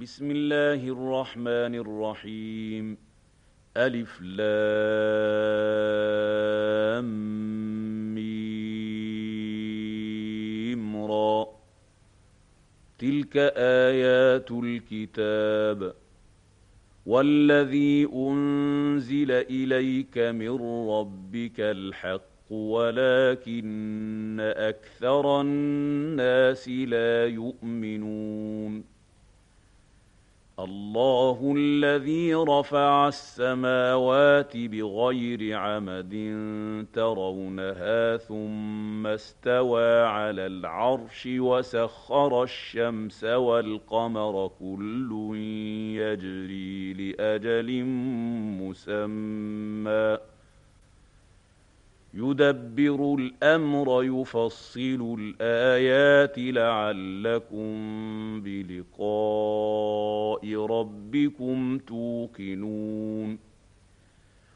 بسم الله الرحمن الرحيم. ألف لام ميم را. تلك آيات الكتاب والذي أنزل إليك من ربك الحق ولكن أكثر الناس لا يؤمنون. الله الذي رفع السماوات بغير عمد ترونها ثم استوى على العرش وسخر الشمس والقمر كل يجري لأجل مسمى يدبر الأمر يفصل الآيات لعلكم بلقاء ربكم توقنون.